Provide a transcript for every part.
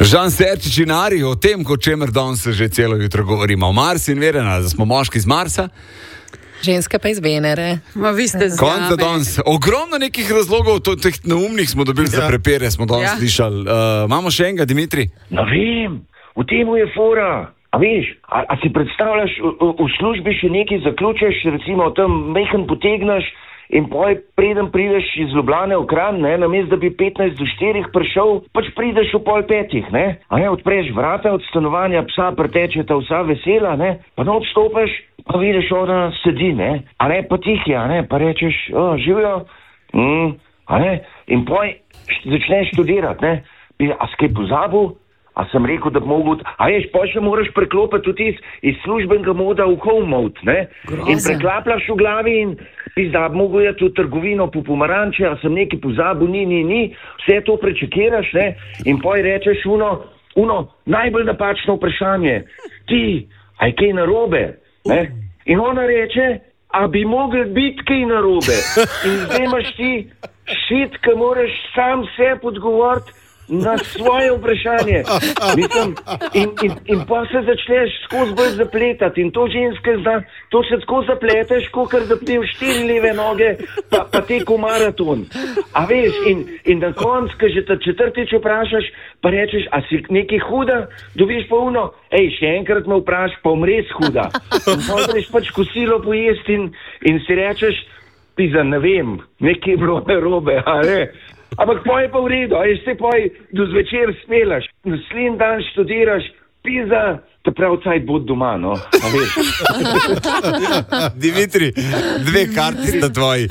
Žan Serčič in Ari, o tem, o čemer danes že celo jutro govorimo. O Marsu in Verena, da smo moški z Marsa. Ženska pa iz Venere. Ma vi ste Konca danes. Ogromno nekih razlogov, teh neumnih smo dobili za prepere, smo danes slišali. Imamo še enega, Dimitri? No vem, v temu je fora. A veš, a si predstavljaš, v službi še nekaj zaključiš, recimo tam mehen potegneš in preden prideš iz Ljubljane v Kranj, namesto da bi 15 do 4 prišel, pač prideš v 4:30, ne? A ne, odpreš vrata od stanovanja, psa pretečeta vsa vesela, ne? Pa ne odstopiš, pa vidiš, ona sedi, ne? A ne, pa tihi, a ne? Pa rečeš, živijo, a ne? In začneš študirati, ne? A skaj pozabil? A sem rekel, da bi mogel, a veš, pa še moraš preklopiti tudi iz službenega moda v home mode, ne? Grozen. In preklaplaš v glavi in da bi mogel jeti v trgovino po pomaranče, a sem nekaj pozabil, ni, vse to prečekiraš, ne? In rečeš uno najbolj napačno vprašanje, ti, a je kaj narobe, ne? In ona reče, a bi mogel biti kaj narobe. In zdaj imaš ti šit, ki moraš sam sebi odgovoriti na svoje vprašanje. Mislim, in pa se začneš skozi bolj zapletati in to ženske zna, to se tako zapleteš, kakor da piješ 4 leve noge, pa teku maraton. A veš, in na koncu, ko že ta četrtič vprašaš, pa rečeš, a si nekaj huda, dobiš pa še enkrat me vpraš, pa res huda. In pa greš pač kosilo pojesti in si rečeš, ne vem, nekaj je bilo narobe, a ne? Ampak je pa v redu, a se do zvečer spelaš, naslednji dan študiraš, te prav cajt bod doma, no, a veš. Dimitri, 2 karti sta tvoji.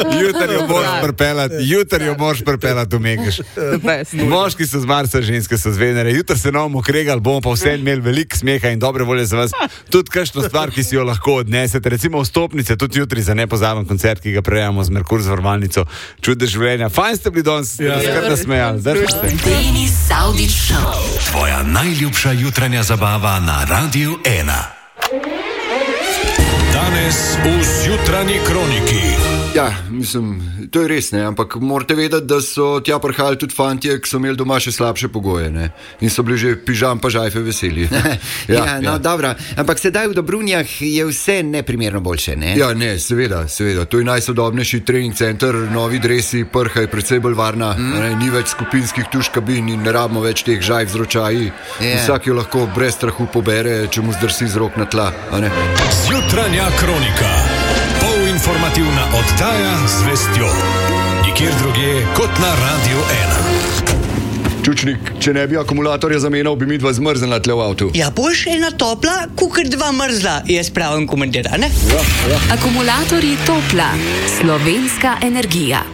Jutri jo moraš pripeljati v Mengeš. Moški so z Marsa, ženske so z Venere. Jutri se nam okregali, bomo pa vse imeli veliko smeha in dobre volje za vas. Tudi kakšno stvar, ki si jo lahko odnesete. Recimo vstopnice, tudi jutri za nepozaben koncert, ki ga prejemamo z Merkur zvarvalnico. Čude življenja. Fajn ste bili danes, skrbno smejali. Denis Saudić Show. Tvoja najljubša jutranja zabava na Radiu 1. Danes v Zjutranji kroniki. Ja, mislim, to je res, ne, ampak morate vedeti, da so tja prihajali tudi fantje, ki so imeli doma še slabše pogoje, ne, in so bili že pižam pa žajfe veseli. Dobro, ampak sedaj v Dobrunjah je vse neprimerno boljše, ne? Ja, ne, seveda, to je najsodobnejši trening center, novi dresi, prha je precej bolj varna, ni več skupinskih tuš kabin in ne rabimo več teh žajf z ročaji. Vsak jo lahko brez strahu pobere, če mu zdrsi z rok na tla, a ne? Zjutranja kronika. Informativna oddaja z vestjo. Nikjer drugje kot na Radiu 1. Čučnik, če ne bi akumulatorja zamenjal, bi midva zmrznila tle v avtu. Ja, boš ena topla, kukor 2 mrzla, je spravim komentar, ne? Ja. Akumulatorji Topla. Slovenska energija.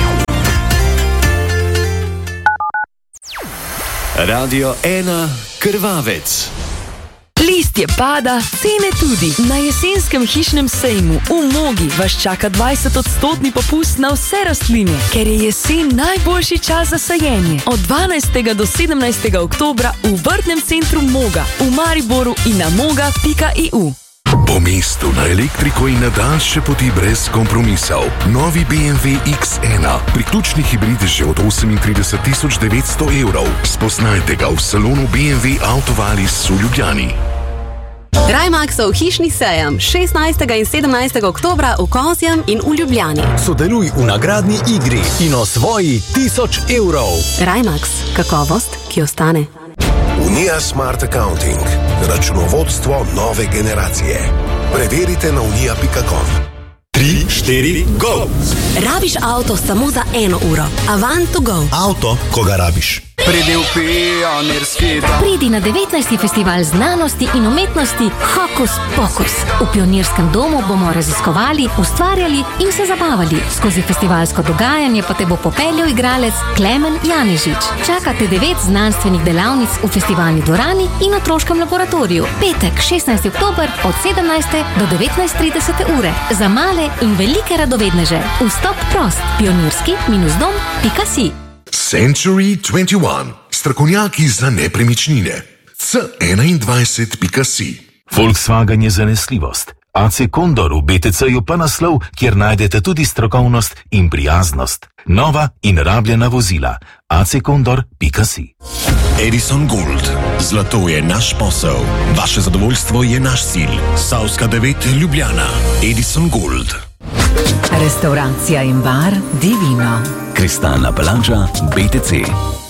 Radio 1 Krvavec. Listje pada, cene tudi. Na jesenskem hišnem sejmu v Mogi vas čaka 20% popust na vse rastline, ker je jesen najboljši čas za sajenje. Od 12. do 17. oktobra v vrtnem centru Moga, v Mariboru in na moga.eu. Po mestu na elektriko in na daljše poti brez kompromisov. Novi BMW X1. Priključni hibrid že od 38.900 evrov. Spoznajte ga v salonu BMW Autovalis v Ljubljani. Rajmaxov hišni sejem 16. in 17. oktobra v Kozjem in v Ljubljani. Sodeluj v nagradni igri in osvoji 1000 evrov. Rajmax, kakovost, ki ostane. Unija Smart Accounting. Računovodstvo nove generacije. Preverite na unija.com. 3, 4, go! Rabiš avto samo za 1 uro. Avant to go. Avto, ko ga rabiš. Pridi v pionirski dom. Pridi na 19. festival znanosti in umetnosti Hokus Pokus. V Pionirskem domu bomo raziskovali, ustvarjali in se zabavali. Skozi festivalsko dogajanje pa te bo popeljal igralec Klemen Janežič. Čakate 9 znanstvenih delavnic v festivalni dvorani in otroškem laboratoriju. Petek, 16. oktober od 17. do 19:30 ure. Za male in velike radovedneže. Vstop prost. pionirski-dom.si. Century 21. Strokovnjaki za nepremičnine. C21.si. Volkswagen je zanesljivost. AC Condor v BTC-ju pa naslov, kjer najdete tudi strokovnost in prijaznost. Nova in rabljena vozila. accondor.si. Edison Gold. Zlato je naš posel. Vaše zadovoljstvo je naš cilj. Savska 9 Ljubljana. Edison Gold. Restauracija in bar Divino. Kristalna palača BTC.